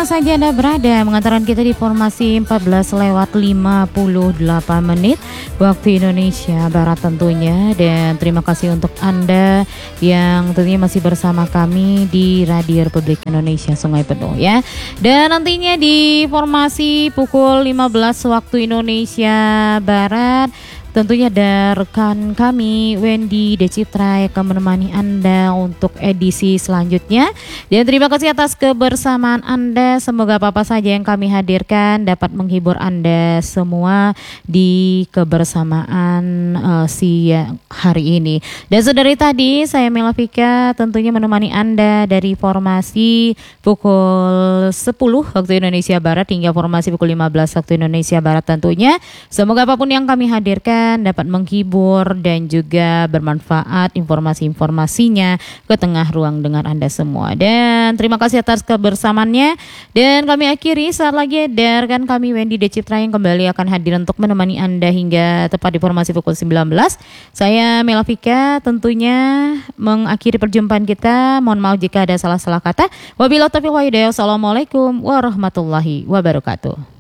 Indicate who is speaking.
Speaker 1: saja Anda berada, mengantarkan kita di formasi 14:58 waktu Indonesia Barat tentunya. Dan terima kasih untuk Anda yang tentunya masih bersama kami di Radio Republik Indonesia Sungai Penuh ya. Dan nantinya di formasi pukul 15 waktu Indonesia Barat tentunya ada rekan kami Wendy Decitra yang akan menemani Anda untuk edisi selanjutnya. Dan terima kasih atas kebersamaan Anda. Semoga apa saja yang kami hadirkan dapat menghibur Anda semua di kebersamaan siang hari ini. Dan sedari tadi saya Melavika tentunya menemani Anda dari formasi pukul 10 waktu Indonesia Barat hingga formasi pukul 15 waktu Indonesia Barat tentunya. Semoga apapun yang kami hadirkan dapat menghibur dan juga bermanfaat informasi-informasinya ke tengah ruang dengar Anda semua. Dan terima kasih atas kebersamaannya. Dan kami akhiri saat lagi ada rekan kami Wendy Decitra yang kembali akan hadir untuk menemani Anda hingga tepat di formasi pukul 19. Saya Melavika tentunya mengakhiri perjumpaan kita. Mohon maaf jika ada salah-salah kata. Wabillahi taufiq wal hidayah. Wassalamualaikum warahmatullahi wabarakatuh.